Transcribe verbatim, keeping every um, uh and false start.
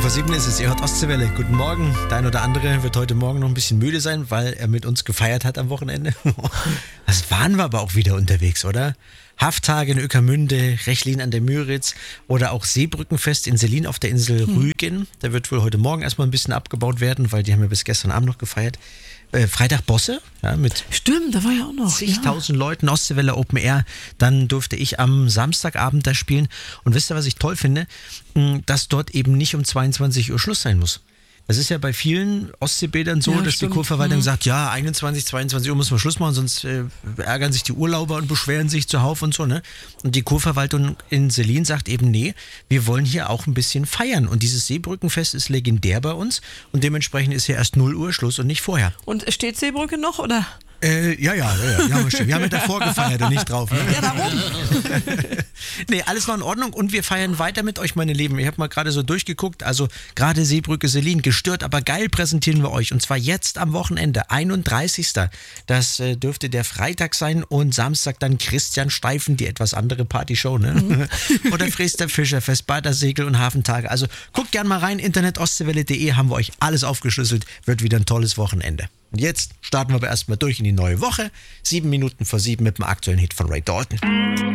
vor sieben ist es, ihr hört Ostseewelle. Guten Morgen. Der ein oder andere wird heute Morgen noch ein bisschen müde sein, weil er mit uns gefeiert hat am Wochenende. Das waren wir aber auch wieder unterwegs, oder? Hafttage in Ueckermünde, Rechlin an der Müritz oder auch Seebrückenfest in Selin auf der Insel hm. Rügen. Da wird wohl heute Morgen erstmal ein bisschen abgebaut werden, weil die haben ja bis gestern Abend noch gefeiert. Äh, Freitag Bosse, ja, mit Stimmt, da war ja auch noch zigtausend ja. Leuten, Ostseewelle Open Air. Dann durfte ich am Samstagabend da spielen. Und wisst ihr, was ich toll finde? Dass dort eben nicht um zweiundzwanzig Uhr Schluss sein muss. Das ist ja bei vielen Ostseebädern so, ja, dass stimmt. die Kurverwaltung mhm. sagt, ja, einundzwanzig, zweiundzwanzig Uhr müssen wir Schluss machen, sonst äh, ärgern sich die Urlauber und beschweren sich zuhauf und so, ne? Und die Kurverwaltung in Selin sagt eben, nee, wir wollen hier auch ein bisschen feiern. Und dieses Seebrückenfest ist legendär bei uns und dementsprechend ist hier erst null Uhr Schluss und nicht vorher. Und steht Seebrücke noch, oder? Äh, ja, ja, ja, ja, ja wir haben ja davor gefeiert und nicht drauf. Ne? Ja, darum. Nee, alles noch in Ordnung und wir feiern weiter mit euch, meine Lieben. Ich habe mal gerade so durchgeguckt, also gerade Seebrücke Selin, gestört, aber geil präsentieren wir euch. Und zwar jetzt am Wochenende, einunddreißigsten Das äh, dürfte der Freitag sein und Samstag dann Christian Steifen, die etwas andere Partyshow, ne? Mhm. Oder Frester Fischerfest, Badersegel und Hafentage. Also guckt gerne mal rein, internet ostseewelle punkt de, haben wir euch alles aufgeschlüsselt. Wird wieder ein tolles Wochenende. Und jetzt starten wir aber erstmal durch in die neue Woche. Sieben Minuten vor sieben mit dem aktuellen Hit von Ray Dalton.